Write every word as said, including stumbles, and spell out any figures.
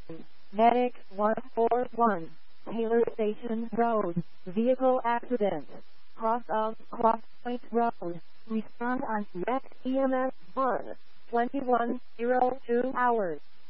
Medic one four one, Taylor Station Road, vehicle accident, cross of Crosspoint Road, respond on direct E M S one, twenty-one oh two hours.